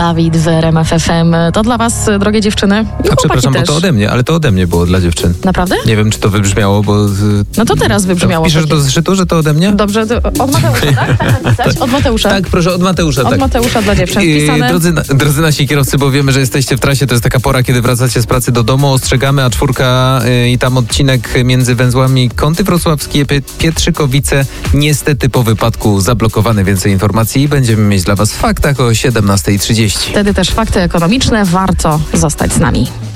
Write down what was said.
Dawid w RMF FM. To dla was, drogie dziewczyny. A przepraszam, też. bo to ode mnie, ale to ode mnie było dla dziewczyn. Naprawdę? Nie wiem, czy to wybrzmiało, bo... No to teraz wybrzmiało. Piszesz do zeszytu, że to ode mnie? Dobrze, od Mateusza, tak? Tak napisać? Od Mateusza? Tak, proszę, od Mateusza, tak. Od Mateusza dla dziewczyn. Wpisane. Drodzy nasi kierowcy, bo wiemy, że jesteście w trasie, to jest taka pora, kiedy wracacie z pracy do domu, ostrzegamy A4 i tam odcinek między węzłami Kąty Wrocławskie, Pietrzykowice, niestety po wypadku zablokowany. Więcej informacji będziemy mieć dla was w faktach o 17:30. Wtedy też fakty ekonomiczne. Warto zostać z nami.